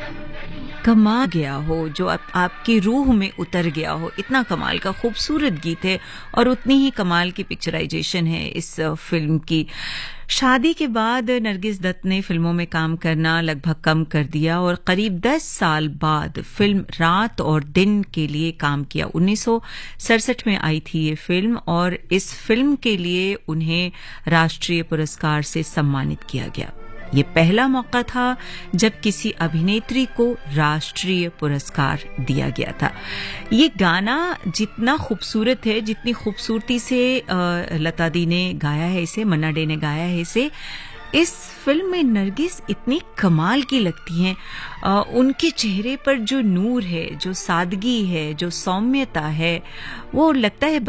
कमा गया हो, जो आपकी रूह में उतर गया हो। इतना कमाल का खूबसूरत गीत है और उतनी ही कमाल की पिक्चराइजेशन है इस फिल्म की। शादी के बाद नरगिस दत्त ने फिल्मों में काम करना लगभग कम कर दिया और करीब 10 साल बाद फिल्म रात और दिन के लिए काम किया। 1967 में आई थी ये फिल्म और इस फिल्म के लिए उन्हें राष्ट्रीय पुरस्कार से सम्मानित किया गया। ये पहला मौका था जब किसी अभिनेत्री को राष्ट्रीय पुरस्कार दिया गया था। ये गाना जितना खूबसूरत है, जितनी खूबसूरती से लता दी ने गाया है इसे, मन्ना डे ने गाया है इसे, इस फिल्म में नरगिस इतनी कमाल की लगती हैं। उनके चेहरे पर जो नूर है, जो सादगी है, जो सौम्यता है, वो लगता है